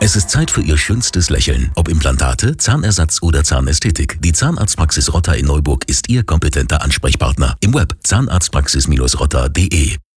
Es ist Zeit für Ihr schönstes Lächeln. Ob Implantate, Zahnersatz oder Zahnästhetik. Die Zahnarztpraxis Rotter in Neuburg ist Ihr kompetenter Ansprechpartner. Im Web zahnarztpraxis-rotter.de